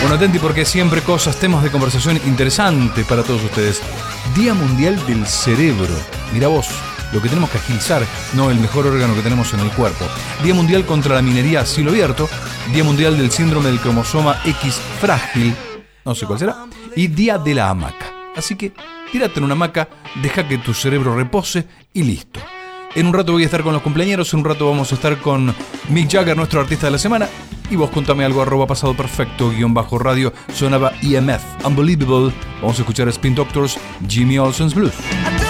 Bueno, atenti porque siempre cosas, temas de conversación interesantes para todos ustedes. Día Mundial del Cerebro. Mirá vos, lo que tenemos que agilizar, no el mejor órgano que tenemos en el cuerpo. Día Mundial contra la minería a cielo abierto. Día Mundial del síndrome del cromosoma X frágil. No sé cuál será. Y Día de la hamaca. Así que tírate en una hamaca, deja que tu cerebro repose y listo. En un rato voy a estar con los cumpleañeros, en un rato vamos a estar con Mick Jagger, nuestro artista de la semana. Y vos contame algo, @pasadoperfecto_radio. Sonaba EMF, Unbelievable. Vamos a escuchar Spin Doctors, Jimmy Olsen's Blues.